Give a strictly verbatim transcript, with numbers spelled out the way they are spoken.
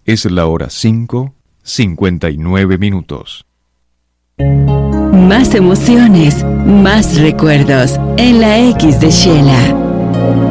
Es la hora cinco, cincuenta y nueve minutos. Más emociones, más recuerdos en la X de Shela.